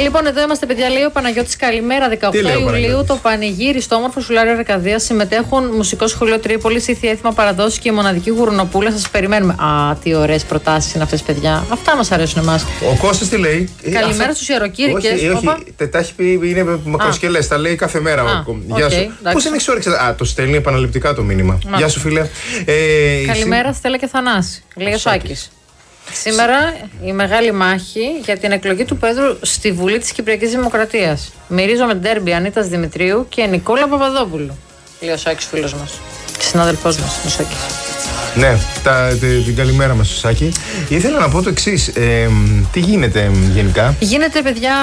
Λοιπόν, εδώ είμαστε, παιδιά. Λέει ο Παναγιώτης, καλημέρα. 18 Ιουλίου το πανηγύρι στο όμορφο Σουλάριο Αρκαδίας. Συμμετέχουν Μουσικό Σχολείο Τρίπολης, Ήθη Έθιμα Παραδόσεις και η Μοναδική Γουρνοπούλα. Σας περιμένουμε. Α, τι ωραίες προτάσεις είναι αυτές, παιδιά. Αυτά μας αρέσουν εμάς. Ο Κώστας τι λέει? Καλημέρα στους ιεροκήρυκες. Όχι, τα έχει πει, είναι μακροσκελές. Τα λέει κάθε μέρα. Γεια σου. Πώς δεν έχεις όρεξη? Το στέλνει επαναληπτικά το μήνυμα. Γεια σου, φίλε. Καλημέρα, Στέλλα και Θανάση. Λέει ο Σάκης. Σήμερα η μεγάλη μάχη για την εκλογή του Πρόεδρου στη Βουλή της Κυπριακής Δημοκρατίας. Μυρίζομαι ντέρμπι Ανίτας Δημητρίου και Νικόλα Παπαδόπουλου. Λέει ο Σάκης, φίλος μας. Συνάδελφός μας, ο Σάκης. Ναι, την καλημέρα μας, Σάκη. Ήθελα να πω το εξής. Τι γίνεται γενικά? Γίνεται, παιδιά,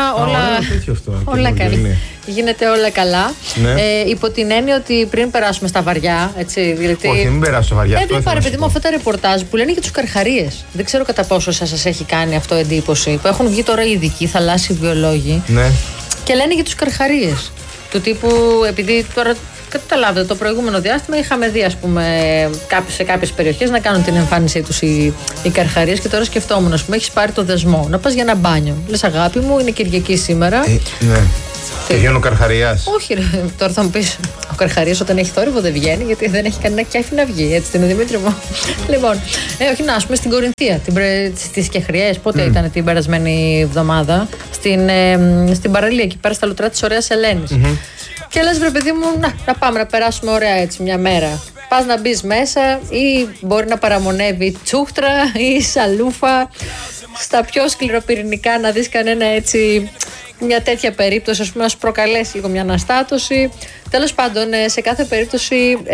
όλα καλά. Γίνεται όλα καλά. Ναι. Υπό την έννοια ότι πριν περάσουμε στα βαριά. Έτσι, δηλαδή, όχι, μην περάσω στα βαριά. Έβλεπα, ρε παιδί μου, αυτά τα ρεπορτάζ που λένε για τους καρχαρίες. Δεν ξέρω κατά πόσο σας έχει κάνει αυτό εντύπωση. Που έχουν βγει τώρα οι ειδικοί θαλάσσιοι βιολόγοι. Ναι. Και λένε για τους καρχαρίες. Του τύπου, επειδή τώρα. Καταλάβετε, το προηγούμενο διάστημα είχαμε δει, ας πούμε, σε κάποιες περιοχές να κάνουν την εμφάνισή τους οι καρχαρίες. Και τώρα σκεφτόμουν, ας πούμε, έχεις πάρει το δεσμό να πας για ένα μπάνιο. Λες, αγάπη μου, είναι Κυριακή σήμερα. Ναι. Και βγαίνει ο καρχαριάς. Όχι, ρε, τώρα θα μου πεις, ο καρχαρίας όταν έχει θόρυβο δεν βγαίνει, γιατί δεν έχει κανένα κέφι να βγει. Έτσι, την Δημήτρη μου. Λοιπόν, όχι να, ας πούμε, στην Κορινθία, στις Κεχριές, πότε ήταν την περασμένη εβδομάδα, στην παραλία εκεί πέρα στα λουτρά της Ωραίας Ελένης. Και λες, βρε παιδί μου, να πάμε να περάσουμε ωραία έτσι μια μέρα. Πας να μπεις μέσα ή μπορεί να παραμονεύει τσούχτρα ή σαλούφα. Στα πιο σκληροπυρηνικά να δεις κανένα έτσι, μια τέτοια περίπτωση, ας πούμε, να σου προκαλέσει λίγο μια αναστάτωση. Τέλος πάντων, σε κάθε περίπτωση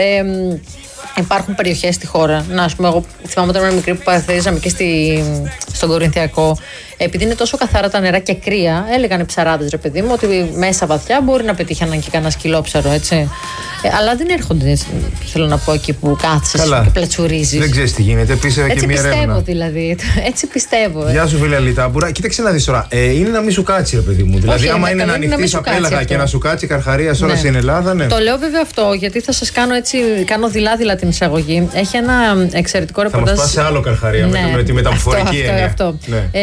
υπάρχουν περιοχές στη χώρα. Να, ας πούμε, εγώ θυμάμαι όταν ήμουν μικρή που παραθερίζαμε και στον Κορινθιακό. Επειδή είναι τόσο καθαρά τα νερά και κρύα, έλεγαν οι ψαράδες, ρε παιδί μου, ότι μέσα βαθιά μπορεί να πετύχαιναν και κανένα σκυλόψαρο, έτσι. Αλλά δεν έρχονται, έτσι, θέλω να πω, εκεί που κάθεσαι και πλατσουρίζεις. Δεν ξέρεις τι γίνεται. Πήσε και μια πιστεύω, έρευνα. Δηλαδή. Έτσι πιστεύω. Γεια σου, φίλε Αλιτάμπουρα. Κοίταξε να δεις τώρα. Είναι να μην σου κάτσει, ρε παιδί μου. Δηλαδή, άμα είναι να ανοιχτεί απέλαγα και να σου κάτσει καρχαρία όλα στην Ελλάδα, ναι. Το λέω βέβαια αυτό, γιατί θα σας κάνω έτσι, κάνω δειλά-δειλά την εισαγωγή. Έχει ένα εξαιρετικό ρεπορτάζ. Θα μας πας σε άλλο καρχαρία με τη μεταφορική έννοια. Αυτό.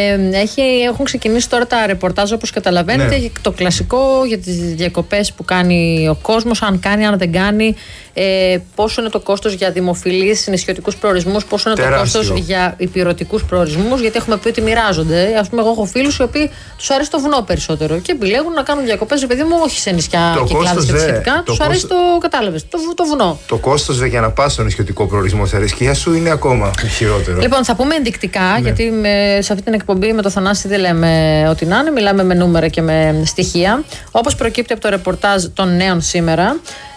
Έχουν ξεκινήσει τώρα τα ρεπορτάζ, όπως καταλαβαίνετε, για το κλασικό, για τις διακοπές που κάνει ο κόσμος, αν κάνει, αν δεν κάνει, πόσο είναι το κόστος για δημοφιλείς νησιωτικούς προορισμούς, πόσο είναι το κόστος για υπηρετικούς προορισμούς, γιατί έχουμε πει ότι μοιράζονται. Ας πούμε, εγώ έχω φίλους οι οποίοι τους αρέσει το βουνό περισσότερο και επιλέγουν να κάνουν διακοπές, παιδί μου, όχι σε νησιά και κλάδες και σχετικά. Τους αρέσει κατάλαβες, το βουνό. Το κόστος για να πας στο νησιωτικό προορισμό σε αρισκία σου είναι ακόμα χειρότερο. Λοιπόν, θα πούμε ενδεικτικά, γιατί σε αυτή την εκπομπή με το Θανάση δεν λέμε ότι να είναι, μιλάμε με νούμερα και με στοιχεία. Όπως προκύπτει από το ρεπορτάζ των νέων σήμερα,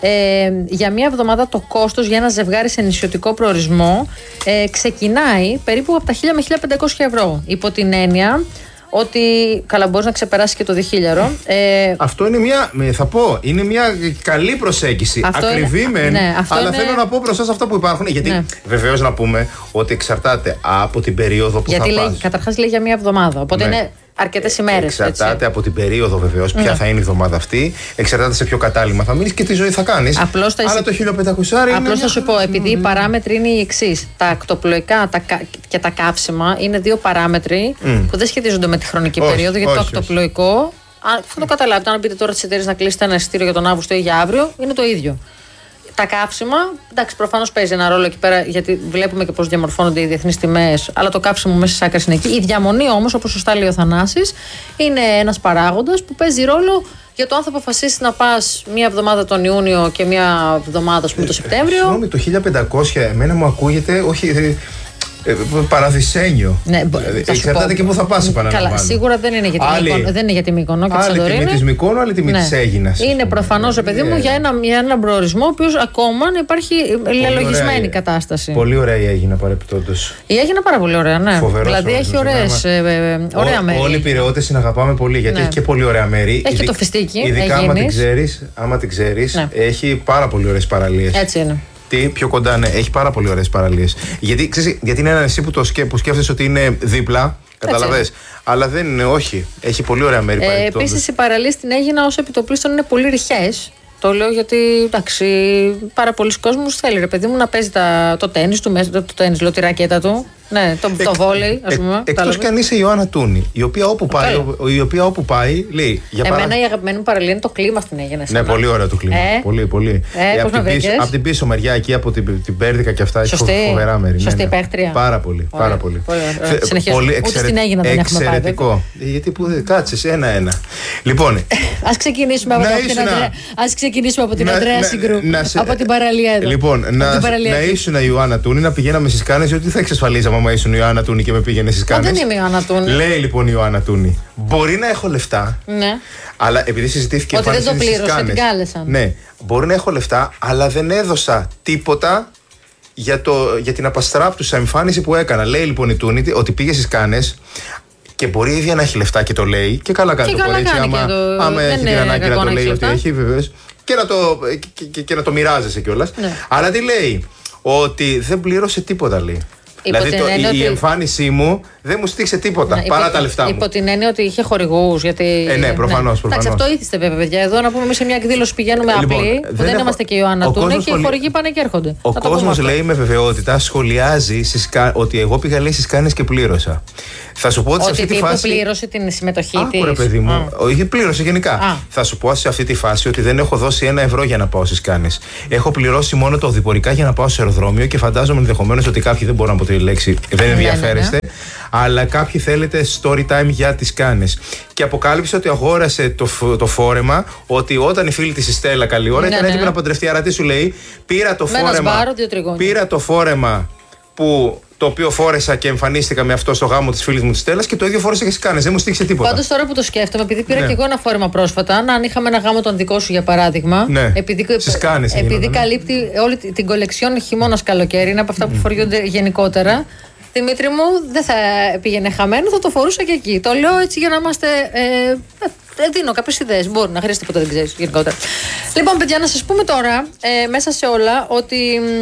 για μία εβδομάδα το κόστος για ένα ζευγάρι σε νησιωτικό προορισμό ξεκινάει περίπου από τα 1.000 με 1.500 ευρώ. Υπό την έννοια ότι καλά μπορείς να ξεπεράσεις και το 2.000. Αυτό είναι είναι μια καλή προσέγγιση. Ακριβή μεν, αλλά θέλω να πω μπροστά σε αυτά που υπάρχουν. Γιατί βεβαίως να πούμε ότι εξαρτάται από την περίοδο που θα πας. Καταρχάς λέει για μια εβδομάδα, οπότε είναι αρκετές ημέρες. Εξαρτάται από την περίοδο βεβαίως, ποια θα είναι η εβδομάδα αυτή. Εξαρτάται σε ποιο κατάλημα θα μείνεις και τι ζωή θα κάνεις. Αλλά το 1.500 είναι. Απλώς θα σου πω, επειδή οι παράμετροι είναι οι εξής. Τα ακτοπλοϊκά και τα καύσιμα είναι δύο παράμετροι που δεν σχετίζονται με τη χρονική περίοδο. Γιατί το ακτοπλοϊκό, θα το καταλάβετε, αν πείτε τώρα στις εταιρείες να κλείσετε ένα εισιτήριο για τον Αύγουστο ή για αύριο, είναι το ίδιο. Τα καύσιμα, εντάξει, προφανώς παίζει ένα ρόλο εκεί πέρα, γιατί βλέπουμε και πώς διαμορφώνονται οι διεθνείς τιμές, αλλά το καύσιμο μέσα στις άκρες είναι εκεί. Η διαμονή όμως, όπως σωστά λέει ο Θανάσης, είναι ένας παράγοντας που παίζει ρόλο για το αν θα αποφασίσεις να πας μία εβδομάδα τον Ιούνιο και μία εβδομάδα, ας πούμε, το Σεπτέμβριο. Συγγνώμη, το 1.500 εμένα μου ακούγεται, όχι. Παραδεισένιο. Ναι, εξαρτάται και πού θα πας, επαναλαμβάνω. Καλά, σίγουρα δεν είναι για τη Μύκονο και τη Σαντορίνη. Άλλη τιμή της Μυκόνου, άλλη τιμή της Αίγινας. Είναι προφανώς, παιδί μου, για έναν προορισμό, ο οποίος ακόμα υπάρχει λελογισμένη κατάσταση. Πολύ ωραία η Αίγινα, παρεπιπτόντως. Η Αίγινα πάρα πολύ ωραία, ναι. Δηλαδή έχει ωραία μέρη. Όλοι οι Πειραιώτες την αγαπάμε πολύ, γιατί έχει και πολύ ωραία μέρη. Έχει και το Φιστίκι. Ειδικά άμα την ξέρεις, έχει πάρα πολύ ωραίες παραλίες. Έτσι είναι. Πιο κοντά, ναι, έχει πάρα πολύ ωραίες παραλίες. Γιατί είναι ένα νησί που σκέφτεσαι ότι είναι δίπλα, καταλαβες. Αλλά δεν είναι, όχι. Έχει πολύ ωραία μέρη. Επίσης, οι παραλίες στην Αίγινα ως επιτοπλίστων είναι πολύ ρηχές. Το λέω γιατί, εντάξει, πάρα πολλοί κόσμος θέλει, ρε παιδί μου, να παίζει το τένις του, το τένις, λέω, τη ρακέτα του. Ναι, το βόλεϊ, ας πούμε. Εκτός κι αν είσαι η Ιωάννα Τούνη, η οποία όπου πάει λέει. Εμένα η αγαπημένη μου παραλία είναι το κλίμα στην Αίγυπτο. Ναι, πολύ ωραίο το κλίμα. Πολύ. Από την πίσω μεριά εκεί, από την Πέρδικα και αυτά, έχει φοβερά μέρη. Σωστή υπαίχτρια. Πάρα πολύ. Συνεχίζουμε. Ούτε στην Αίγυπτο δεν έχουμε πάει. Εξαιρετικό. Γιατί κάτσε ένα-ένα. Λοιπόν. Ας ξεκινήσουμε από την Ανδρέα Συγκρού. Από την παραλία εδώ. Λοιπόν, να ήσουν η Ιωάννα Τούνη, να πηγαίναμε στις Κάνες, γιατί θα εξασφαλίζαμε άμα ήσουν η Ιωάννα Τούνη και με πήγαινε στις Κάνες. Δεν είμαι η Ιωάννα Τούνη. Λέει λοιπόν η Ιωάννα Τούνη, μπορεί να έχω λεφτά. Ναι. Αλλά επειδή συζητήθηκε ότι δεν το πλήρωσε, την κάλεσαν. Ναι, μπορεί να έχω λεφτά, αλλά δεν έδωσα τίποτα για την απαστράπτουσα εμφάνιση που έκανα. Λέει λοιπόν η Τούνη ότι πήγε στις Κάνες. Και μπορεί η ίδια να έχει λεφτά και το λέει. Και καλά κάνει το κορίτσι. Άμα έχει την ανάγκη να το λέει ότι έχει, βεβαίως. Και να το μοιράζεσαι κιόλας. Ναι. Αλλά τι λέει, ότι δεν πλήρωσε τίποτα, λέει. Δηλαδή η εμφάνισή μου δεν μου στήξε τίποτα παρά τα λεφτά μου. Υπό την έννοια ότι είχε χορηγούς. Ναι, προφανώς. Εντάξει, αυτό ήθιστε βέβαια, παιδιά. Εδώ να πούμε εμείς σε μια εκδήλωση πηγαίνουμε απλοί, που δεν είμαστε και η Ιωάννα Τούνη και οι χορηγοί πάνε και έρχονται. Ο κόσμος λέει με βεβαιότητα, σχολιάζει ότι εγώ πήγα λέει στις Κάνες και πλήρωσα. Θα σου πω ότι σε αυτή τη φάση. Πλήρωσε την συμμετοχή της. Άκουρε, παιδί μου. Όχι, πλήρωσε γενικά. Θα σου πω σε αυτή τη φάση ότι δεν έχω δώσει €1 για να πάω στις Κάνες. Έχω πληρώσει μόνο τα οδηπορικά για να πάω σε αεροδρόμιο και φαντάζομαι ενδεχομένως ότι κάποιοι δεν μπορούν να πω τη λέξη, δεν ενδιαφέρεστε. Αλλά κάποιοι θέλετε story time για τις Κάνες. Και αποκάλυψε ότι αγόρασε το φόρεμα, ότι όταν η φίλη της η Στέλλα, καλή ώρα, ήταν έτοιμη να παντρευτεί. Άρα τι σου λέει, πήρα το φόρεμα που. Το οποίο φόρεσα και εμφανίστηκα με αυτό στο γάμο της φίλης μου της Στέλλας και το ίδιο φόρεσα και στις Κάνες. Δεν μου στήχησε τίποτα. Πάντως τώρα που το σκέφτομαι, επειδή πήρα και εγώ ένα φόρεμα πρόσφατα, αν είχαμε ένα γάμο τον δικό σου για παράδειγμα. Ναι, στις Κάνες. Επειδή καλύπτει όλη την κολεξιόν χειμώνας καλοκαίρι, είναι από αυτά που φοριούνται γενικότερα. Δημήτρη μου, δεν θα πήγαινε χαμένο, θα το φορούσα και εκεί. Το λέω έτσι για να είμαστε. Δίνω κάποιες ιδέες. Μπορεί να χρειάζεται τίποτα, δεν ξέρεις γενικότερα. Λοιπόν, παιδιά, να σας πούμε τώρα μέσα σε όλα ότι.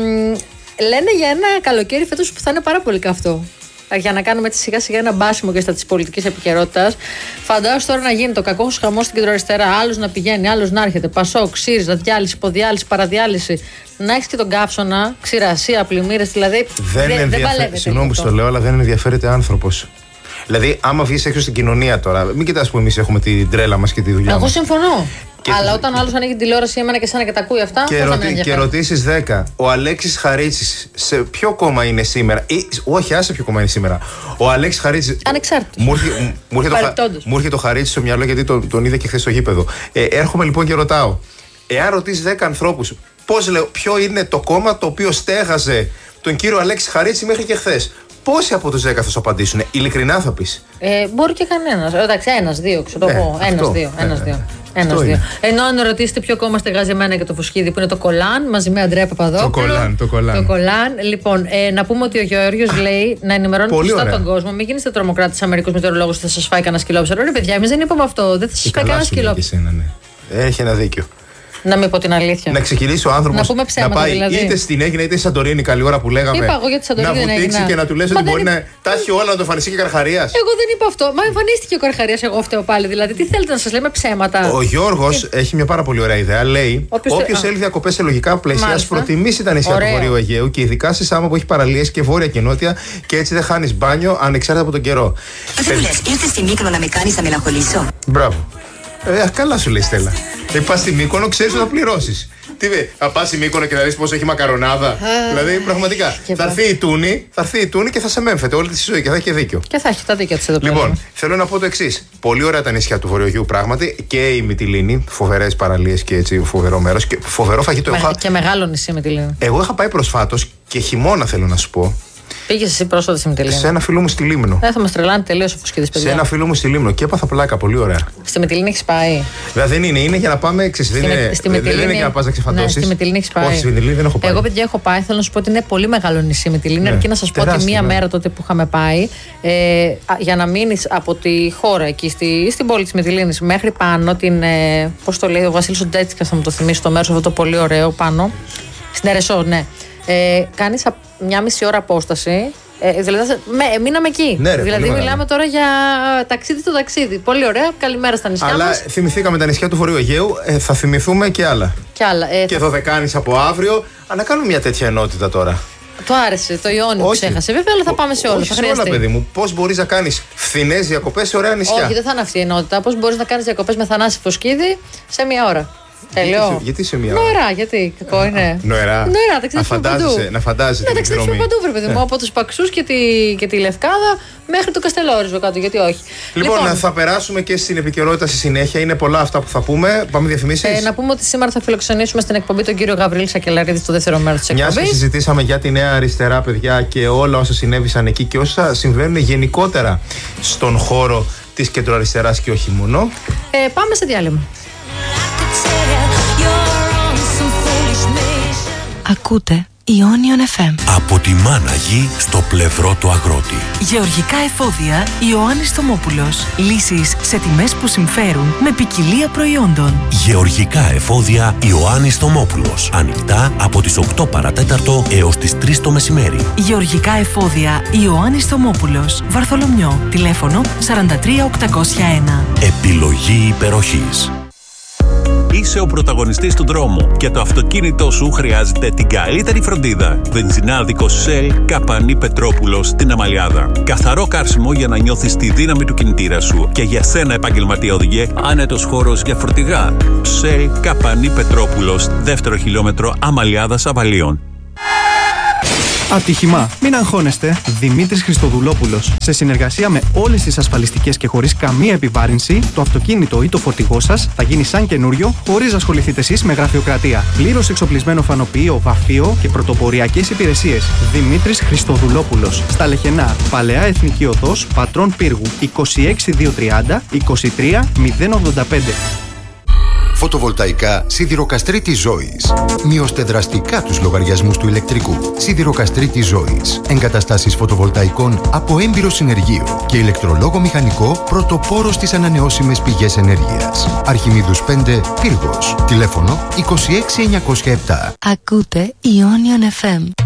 Λένε για ένα καλοκαίρι φέτος που θα είναι πάρα πολύ καυτό. Για να κάνουμε έτσι σιγά σιγά ένα μπάσιμο και στα της πολιτικής επικαιρότητας. Φαντάζομαι τώρα να γίνει το κακό χαμός στην κεντροαριστερά. Άλλος να πηγαίνει, άλλος να έρχεται. Πασόκ, ΣΥΡΙΖΑ, διάλυση, υποδιάλυση, παραδιάλυση. Να έχεις και τον καύσωνα, ξηρασία, πλημμύρες. Δηλαδή δεν παλεύεται. Συγγνώμη που το λέω, αλλά δεν ενδιαφέρεται άνθρωπος. Δηλαδή, άμα βγεις έξω στην κοινωνία τώρα, μην κοιτάς που εμείς έχουμε την τρέλα μας και τη δουλειά μας. Εγώ συμφωνώ. Αλλά όταν άλλος ανοίγει τηλεόραση, εμένα και εσένα και τα ακούει αυτά. Και ρωτήσεις 10. Ο Αλέξης Χαρίτσης σε ποιο κόμμα είναι σήμερα? Όχι, άσε ποιο κόμμα είναι σήμερα. Ο Αλέξης Χαρίτσης. Ανεξάρτητος. Μου έρχεται το Χαρίτσι στο μυαλό γιατί τον είδα και χθες στο γήπεδο. Έρχομαι λοιπόν και ρωτάω. Εάν ρωτήσεις 10 ανθρώπους, ποιο είναι το κόμμα το οποίο στέγαζε τον κύριο Αλέξη Χαρίτση μέχρι και χθες? Πόσοι από τους 10 θα σου απαντήσουν? Ειλικρινά θα πεις? Μπορεί και κανένας. Εντάξει, ένας-δύο, ξέρω εγώ. Ένας-δύο. Ενώ αν ρωτήσετε ποιο κόμμα στεγάζει εμένα και το Φουσκίδι, που είναι το Κολάν, μαζί με Αντρέα Παπαδόπουλο. Το Κολάν. Λοιπόν, να πούμε ότι ο Γεώργιος λέει να ενημερώνει σωστά τον κόσμο. Μην γίνεστε τρομοκράτες Αμερικούς μετεωρολόγους, θα σας φάει κανένα σκυλόψαρο. Ρε παιδιά, εμείς δεν είπαμε αυτό. Δεν θα σας φάει κανένα σκυλόψαρο. Έχει ένα δίκιο. Να μην πω την αλήθεια. Να ξεκινήσει ο άνθρωπος να πάει δηλαδή. Είτε στην Αίγινα είτε στη Σαντορίνη, καλή ώρα που λέγαμε. Είπα εγώ για τη Σαντορίνη. Να βουτήξει και να του λες ότι μπορεί να τα έχει όλα, να το εμφανιστεί και Καρχαρίας. Εγώ δεν είπα αυτό. Μα εμφανίστηκε ο Καρχαρίας, εγώ φταίω πάλι. Δηλαδή, τι θέλετε να σας λέμε ψέματα? Ο Γιώργος έχει μια πάρα πολύ ωραία ιδέα. Λέει: Όποιος έλθει διακοπές σε λογικά πλαίσια, ας προτιμήσει τα νησιά του Βορείου Αιγαίου και ειδικά στη Σάμο που έχει παραλίες και βόρεια και νότια και έτσι δεν χάνεις μπάνιο ανεξάρτητα από τον καιρό. Ήρθε στη Μύκονο να με κάνεις να μελαγχολήσω. Μπράβο. Καλά σου λέει Στέλλα. Πας στη Μύκονο, ξέρεις ότι θα πληρώσεις. Τι δε, θα πας στη Μύκονο και να δεις πόσο έχει μακαρονάδα. Δηλαδή, πραγματικά. Θα έρθει η Τούνη και θα σε μέμφεται όλη τη ζωή και θα έχει και δίκιο. Και θα έχει τα δίκια της εδώ πέρα. Λοιπόν, θέλω να πω το εξής. Πολύ ωραία τα νησιά του Βορειογείου πράγματι και η Μυτιλήνη. Φοβερές παραλίες και έτσι φοβερό μέρος. Και φοβερό φαγητό. Και μεγάλο νησί Μυτιλήνη. Εγώ είχα πάει προσφάτως και χειμώνα θέλω να σου πω. Πήγες εσύ πρόσφατα στη Μυτιλήνη? Σε ένα φίλο μου στη Λίμνο. Θα μας τρελάνει τελείως ο Φουσκίδης, παιδιά. Σε ένα φίλο μου στη Λίμνο και έπαθα πλάκα, πολύ ωραία. Στη Μυτιλήνη έχεις πάει? Βέβαια δεν είναι για να πάμε, δεν είναι για να πας να ξεφαντώσεις. Ναι, στη Μυτιλήνη έχεις πάει? Όχι, στη Μυτιλήνη δεν έχω πάει. Εγώ, παιδιά, έχω πάει. Θέλω να σου πω ότι είναι πολύ μεγάλο νησί Μυτιλήνη. Αρκεί να σας πω ότι μία μέρα τότε που είχαμε πάει, για να μείνεις από τη χώρα εκεί στην πόλη της Μυτιλήνης μέχρι πάνω την. Πώς το λέει ο Βασίλης ο Ντέτσικας, θα μου το θυμίσει το μέρος αυτό το πολύ ωραίο πάνω. Στην Ερεσό, ναι. Κάνεις μια μισή ώρα απόσταση. Δηλαδή, μείναμε εκεί. Ναι, ρε, δηλαδή, μιλάμε τώρα για ταξίδι στο ταξίδι. Πολύ ωραία. Καλημέρα στα νησιά μας. Αλλά θυμηθήκαμε τα νησιά του Βορείου Αιγαίου. Θα θυμηθούμε και άλλα. Και και Δωδεκάνης από αύριο. Να κάνουμε μια τέτοια ενότητα τώρα. Το άρεσε, το Ιόνι που ξέχασε βέβαια, αλλά θα πάμε σε όλα. Όχι σε όλα, παιδί μου. Πώς μπορείς να κάνεις φθηνές διακοπές σε ωραία νησιά? Όχι, δεν θα είναι αυτή η ενότητα. Πώς μπορείς να κάνεις διακοπές με Θανάση Φωσκίδη σε μία ώρα? Γιατί σε μία ώρα? Νοερά, γιατί κακό είναι. Νοερά. Να φαντάζεσαι. Να ταξιδέψουμε παντού, βρε παιδί μου. Από τους Παξούς και τη Λευκάδα μέχρι το Καστελόριζο κάτω, γιατί όχι. Λοιπόν, θα περάσουμε και στην επικαιρότητα στη συνέχεια. Είναι πολλά αυτά που θα πούμε. Πάμε διαφημίσεις. Να πούμε ότι σήμερα θα φιλοξενήσουμε στην εκπομπή τον κύριο Γαβρίλη Σακελαρίδη στο δεύτερο μέρος της εκπομπής. Μιας και συζητήσαμε για τη Νέα Αριστερά, παιδιά, και όλα όσα συνέβησαν εκεί και όσα συμβαίνουν γενικότερα στον χώρο της κεντροαριστεράς και όχι μόνο. Πάμε σε διάλειμμα. Ακούτε Ionion FM. Από τη Μάνα Γη στο πλευρό του αγρότη. Γεωργικά εφόδια Ιωάννης Θωμόπουλος. Λύσεις σε τιμές που συμφέρουν με ποικιλία προϊόντων. Γεωργικά εφόδια Ιωάννης Θωμόπουλος. Ανοιχτά από τις 8 παρατέταρτο έως τις 3 το μεσημέρι. Γεωργικά εφόδια Ιωάννης Θωμόπουλος. Βαρθολομιό. Τηλέφωνο 43801. Επιλογή υπεροχής. Είσαι ο πρωταγωνιστής του δρόμου και το αυτοκίνητό σου χρειάζεται την καλύτερη φροντίδα. Βενζινάδικο Shell Καπανή Πετρόπουλος στην Αμαλιάδα. Καθαρό καύσιμο για να νιώθεις τη δύναμη του κινητήρα σου. Και για σένα, επαγγελματία οδηγέ, άνετος χώρος για φορτηγά. Shell Καπανή Πετρόπουλος, δεύτερο χιλιόμετρο Αμαλιάδας Αβαλίων. Ατύχημα. Μην αγχώνεστε. Δημήτρης Χριστοδουλόπουλος. Σε συνεργασία με όλες τις ασφαλιστικές και χωρίς καμία επιβάρυνση, το αυτοκίνητο ή το φορτηγό σας θα γίνει σαν καινούριο, χωρίς να ασχοληθείτε εσείς με γραφειοκρατία. Πλήρως εξοπλισμένο φανοποιείο, βαφείο και πρωτοποριακές υπηρεσίες. Δημήτρης Χριστοδουλόπουλος. Στα Λεχενά. Παλαιά Εθνική Οδός, Πατρών Πύργου. 26230 23085. Φωτοβολταϊκά Σιδηροκαστρίτης Ζώης. Μειώστε δραστικά τους λογαριασμούς του ηλεκτρικού. Σιδηροκαστρίτης Ζώης. Εγκαταστάσεις φωτοβολταϊκών από έμπειρο συνεργείο και ηλεκτρολόγο μηχανικό, πρωτοπόρο στις ανανεώσιμες πηγές ενέργειας. Αρχιμίδους 5, Πύργος. Τηλέφωνο 26907. Ακούτε Ionion FM.